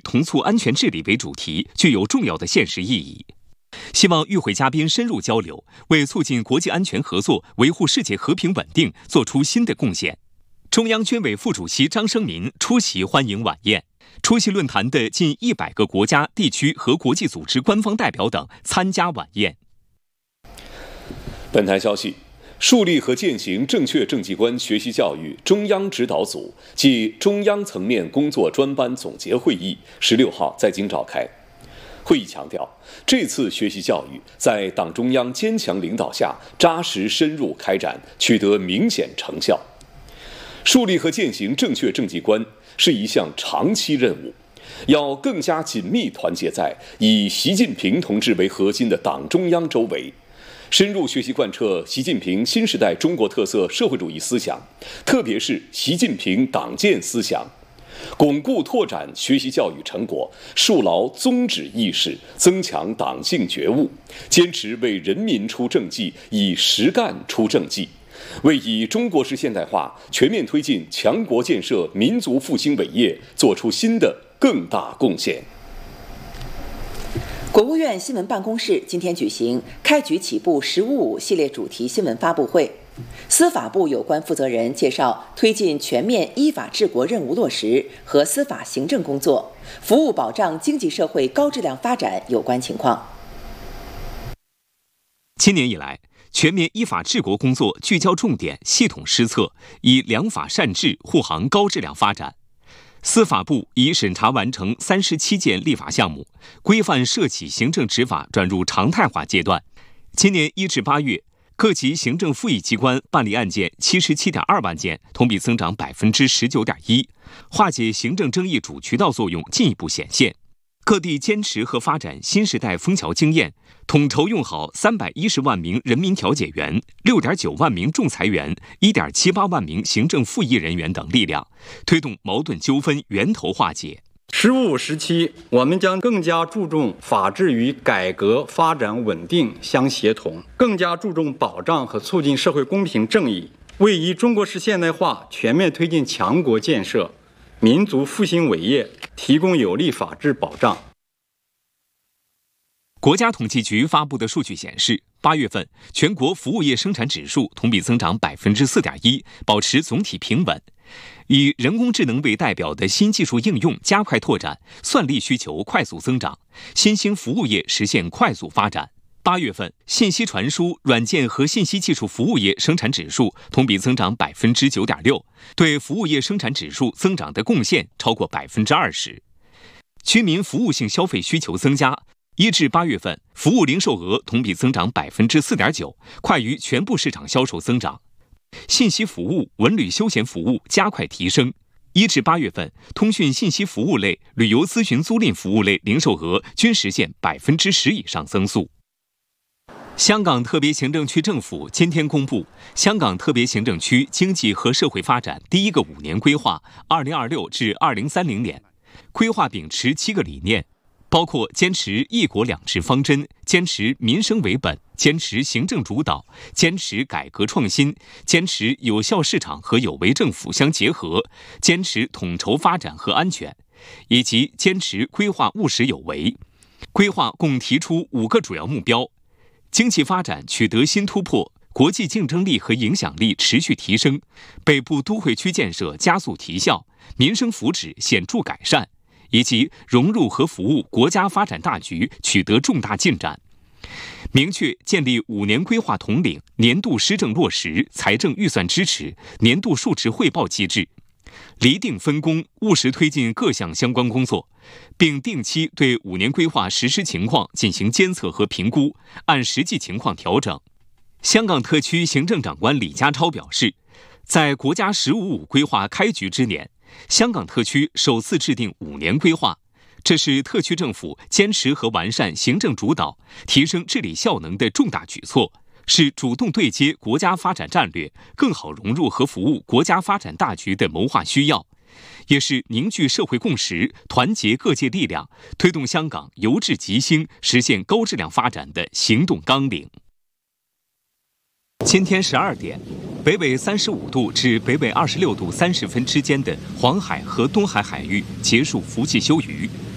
同促安全治理为主题，具有重要的现实意义。希望与会嘉宾深入交流，为促进国际安全合作、维护世界和平稳定作出新的贡献。中央军委副主席张生民出席欢迎晚宴。出席论坛的近100个国家、地区和国际组织官方代表等参加晚宴。 本台消息，树立和践行正确政绩观学习教育中央指导组暨中央层面工作专班总结会议16号在京召开。会议强调，这次学习教育在党中央坚强领导下扎实深入开展，取得明显成效。树立和践行正确政绩观是一项长期任务，要更加紧密团结在以习近平同志为核心的党中央周围，深入学习贯彻习近平新时代中国特色社会主义思想，特别是习近平党建思想，巩固拓展学习教育成果，树牢宗旨意识，增强党性觉悟，坚持为人民出政绩，以实干出政绩，为以中国式现代化全面推进强国建设民族复兴伟业做出新的更大贡献。 国务院新闻办公室今天举行开局起步“15.5”系列主题新闻发布会，司法部有关负责人介绍推进全面依法治国任务落实和司法行政工作、服务保障经济社会高质量发展有关情况。 今年以来，全面依法治国工作聚焦重点，系统施策，以良法善治护航高质量发展。司法部已审查完成37件立法项目，规范涉企行政执法转入常态化阶段。今年1至8月，各级行政复议机关办理案件77.2万件，同比增长19.1%，化解行政争议主渠道作用进一步显现。各地坚持和发展新时代枫桥经验，统筹用好310万名人民调解员、6.9万名仲裁员、1.78万名行政复议人员等力量，推动矛盾纠纷源头化解。 15时期，我们将更加注重法治与改革发展稳定相协同，更加注重保障和促进社会公平正义，为以中国式现代化全面推进强国建设、民族复兴伟业提供有力法治保障。 国家统计局发布的数据显示，8月份全国服务业生产指数同比增长4.1%，保持总体平稳。以人工智能为代表的新技术应用加快拓展，算力需求快速增长，新兴服务业实现快速发展。8月份，信息传输、软件和信息技术服务业生产指数同比增长9.6%，对服务业生产指数增长的贡献超过20%。居民服务性消费需求增加，1至8月份，服务零售额同比增长4.9%，快于全部市场销售增长。信息服务、文旅休闲服务加快提升。1至8月份，通讯信息服务类、旅游咨询租赁服务类零售额均实现10%以上增速。香港特别行政区政府今天公布香港特别行政区经济和社会发展第一个5年规划2026至2030年，规划秉持7个理念，包括坚持一国两制方针，坚持民生为本，坚持行政主导，坚持改革创新，坚持有效市场和有为政府相结合，坚持统筹发展和安全，以及坚持规划务实有为。规划共提出5个主要目标：经济发展取得新突破，国际竞争力和影响力持续提升，北部都会区建设加速提效，民生福祉显著改善，以及融入和服务国家发展大局取得重大进展。明确建立5年规划统领、年度施政落实、财政预算支持、年度数值汇报机制，厘定分工，务实推进各项相关工作，并定期对5年规划实施情况进行监测和评估，按实际情况调整。香港特区行政长官李家超表示，在国家“15.5”规划开局之年，香港特区首次制定5年规划，这是特区政府坚持和完善行政主导、提升治理效能的重大举措，是主动对接国家发展战略、更好融入和服务国家发展大局的谋划需要，也是凝聚社会共识、团结各界力量，推动香港由治及兴、实现高质量发展的行动纲领。今天12点，北纬35度至北纬26度30分之间的黄海和东海海域结束伏季休渔，